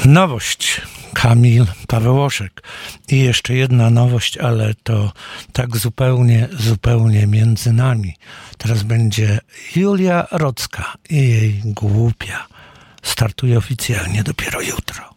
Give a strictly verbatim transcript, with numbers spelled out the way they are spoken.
Nowość. Kamil Pawełoszek. I jeszcze jedna nowość, ale to tak zupełnie, zupełnie między nami. Teraz będzie Julia Rocka i jej Głupia. Startuje oficjalnie dopiero jutro.